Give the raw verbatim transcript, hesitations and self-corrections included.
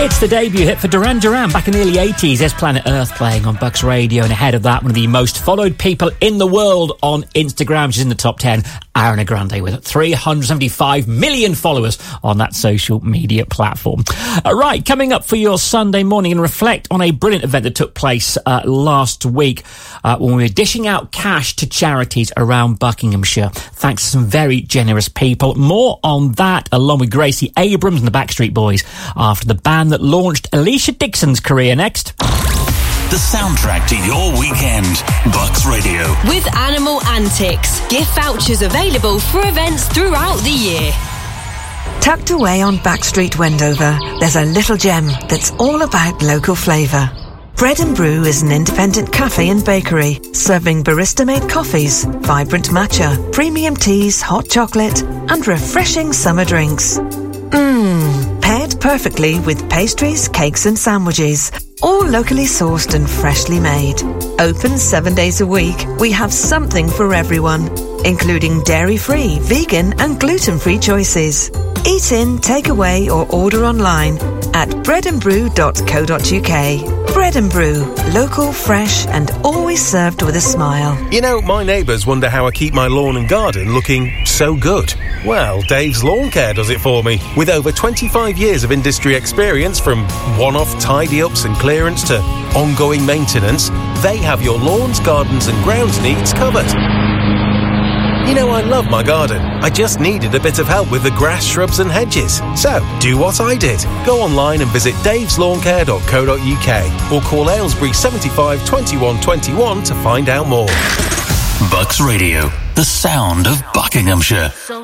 It's the debut hit for Duran Duran back in the early eighties. There's Planet Earth playing on Bucks Radio, and ahead of that, one of the most followed people in the world on Instagram. She's in the top ten, Ariana Grande, with three hundred seventy-five million followers on that social media platform. Uh, right, coming up for your Sunday morning, and reflect on a brilliant event that took place uh, last week uh, when we were dishing out cash to charities around Buckinghamshire. Thanks to some very generous people. More on that, along with Gracie Abrams and the Backstreet Boys, after the band that launched Alicia Dixon's career next. The soundtrack to your weekend. Bucks Radio. With Animal Antics. Gift vouchers available for events throughout the year. Tucked away on Backstreet Wendover, there's a little gem that's all about local flavour. Bread and Brew is an independent cafe and bakery, serving barista-made coffees, vibrant matcha, premium teas, hot chocolate, and refreshing summer drinks. Mmm, paired perfectly with pastries, cakes and sandwiches, all locally sourced and freshly made. Open seven days a week, we have something for everyone, including dairy-free, vegan and gluten-free choices. Eat in, take away or order online at bread and brew dot co dot uk. Bread and Brew, local, fresh and always served with a smile. You know, my neighbours wonder how I keep my lawn and garden looking so good. Well, Dave's Lawn Care does it for me. With over twenty-five years of industry experience, from one-off tidy-ups and clearance to ongoing maintenance, they have your lawns, gardens and grounds needs covered. You know, I love my garden. I just needed a bit of help with the grass, shrubs and hedges. So, do what I did. Go online and visit daves lawn care dot co dot uk or call Aylesbury seventy-five twenty-one twenty-one to find out more. Bucks Radio, the sound of Buckinghamshire.